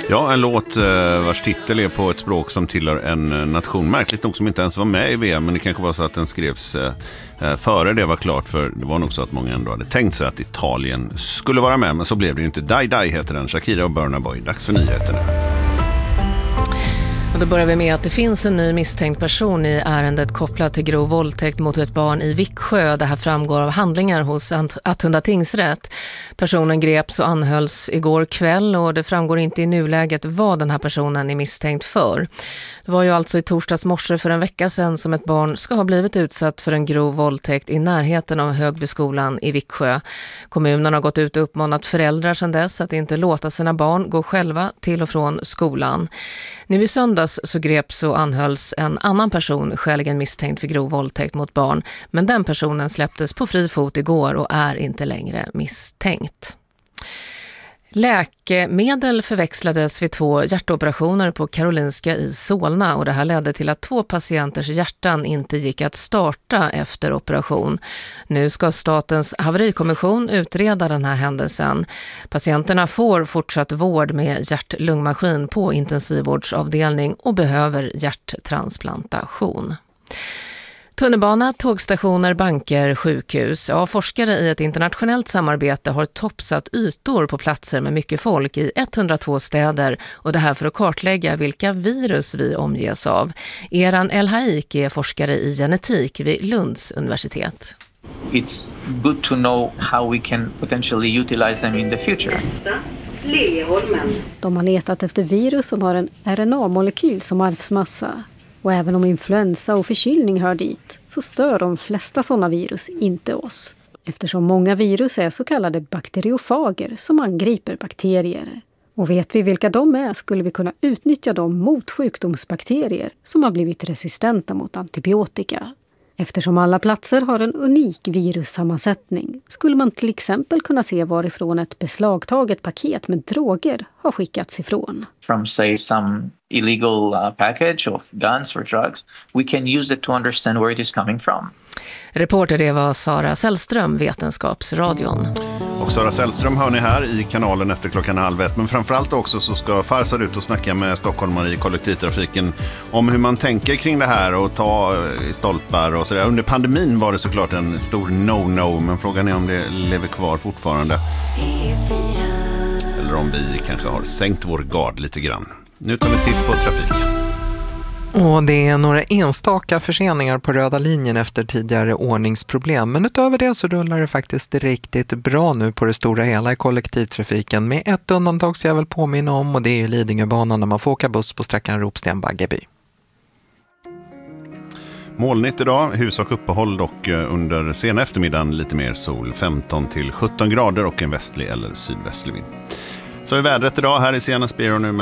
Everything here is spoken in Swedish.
Ja, en låt vars titel är på ett språk som tillhör en nation. Märkligt nog som inte ens var med i VM, men det kanske var så att den skrevs före det var klart, för det var nog så att många ändå hade tänkt sig att Italien skulle vara med, men så blev det ju inte. Die Die heter den, Shakira och Burna Boy. Dags för nyheterna. Och då börjar vi med att det finns en ny misstänkt person i ärendet kopplat till grov våldtäkt mot ett barn i Viksjö. Det här framgår av handlingar hos Attunda tingsrätt. Personen greps och anhölls igår kväll och det framgår inte i nuläget vad den här personen är misstänkt för. Det var ju alltså i torsdags morse för en vecka sedan som ett barn ska ha blivit utsatt för en grov våldtäkt i närheten av Högbyskolan i Viksjö. Kommunen har gått ut och uppmanat föräldrar sedan dess att inte låta sina barn gå själva till och från skolan. Nu i söndags så greps och anhölls en annan person skäligen misstänkt för grov våldtäkt mot barn, men den personen släpptes på fri fot igår och är inte längre misstänkt. Läkemedel förväxlades vid 2 hjärtoperationer på Karolinska i Solna och det här ledde till att 2 patienters hjärtan inte gick att starta efter operation. Nu ska Statens haverikommission utreda den här händelsen. Patienterna får fortsatt vård med hjärt-lungmaskin på intensivvårdsavdelning och behöver hjärttransplantation. Tunnelbana, tågstationer, banker, sjukhus. Ja, forskare i ett internationellt samarbete har toppsatt ytor på platser med mycket folk i 102 städer och det här för att kartlägga vilka virus vi omges av. Eran El-Haik är forskare i genetik vid Lunds universitet. It's good to know how we can potentially utilize them in the future. De har letat efter virus som har en RNA-molekyl som arvsmassa. Och även om influensa och förkylning hör dit så stör de flesta sådana virus inte oss. Eftersom många virus är så kallade bakteriofager som angriper bakterier. Och vet vi vilka de är skulle vi kunna utnyttja dem mot sjukdomsbakterier som har blivit resistenta mot antibiotika. Eftersom alla platser har en unik virussammansättning skulle man till exempel kunna se varifrån ett beslagtaget paket med droger har skickats ifrån. From say some illegal package of guns or drugs, we can use it to understand where it is coming from. Reporter det var Sara Sällström, Vetenskapsradion. Och Sara Sällström hör ni här i kanalen efter 12:30. Men framförallt också så ska Farsad ut och snacka med stockholmare i kollektivtrafiken om hur man tänker kring det här och ta i stolpar och sådär. Under pandemin var det såklart en stor no-no, men frågan är om det lever kvar fortfarande. Eller om vi kanske har sänkt vår gard lite grann. Nu tar vi titt på trafiken. Och det är några enstaka förseningar på röda linjen efter tidigare ordningsproblem. Men utöver det så rullar det faktiskt riktigt bra nu på det stora hela i kollektivtrafiken. Med ett undantag så jag vill påminna om, och det är Lidingöbanan när man får åka buss på sträckan Ropsten-Baggeby. Molnigt idag, huvudsak uppehåll dock under sena eftermiddagen lite mer sol. 15 till 17 grader och en västlig eller sydvästlig vind. Så är vädret idag här i Siena Spiro nu.